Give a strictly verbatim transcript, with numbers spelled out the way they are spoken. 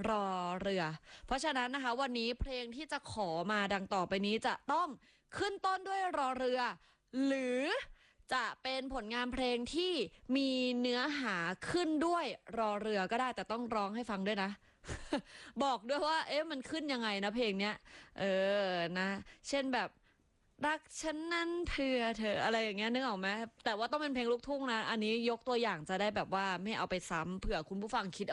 รอเรือเพราะฉะนั้นนะคะวันนี้เพลงที่จะขอมาดังต่อไปนี้จะต้องขึ้นต้นด้วยรอเรือหรือจะเป็นผลงานเพลงที่มีเนื้อหาขึ้นด้วยรอเรือก็ได้แต่ต้องร้องให้ฟังด้วยนะ บอกด้วยว่าเอ๊ะมันขึ้นยังไงนะเพลงเนี้ยเออนะเช่นแบบรักฉันนั้นเพื่อเธออะไรอย่างเงี้ยนึกออกไหมแต่ว่าต้องเป็นเพลงลูกทุ่งนะอันนี้ยกตัวอย่างจะได้แบบว่าไม่เอาไปซ้ำเผื่อคุณผู้ฟังคิด